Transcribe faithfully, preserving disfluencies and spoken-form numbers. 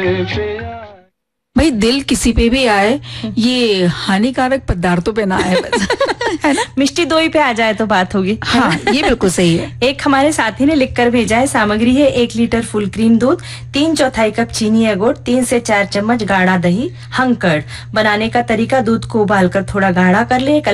भाई दिल किसी पे भी आए, ये हानिकारक पदार्थों पे ना आए बस। है ना, मिष्टी दोई पे आ जाए तो बात होगी। हाँ ये बिल्कुल सही है। एक हमारे साथी ने लिख कर भेजा है, सामग्री है एक लीटर फुल क्रीम दूध, तीन चौथाई कप चीनी या गुड़, तीन से चार चम्मच गाढ़ा दही, हंकड़। बनाने का तरीका, दूध को उबालकर थोड़ा गाढ़ा कर ले,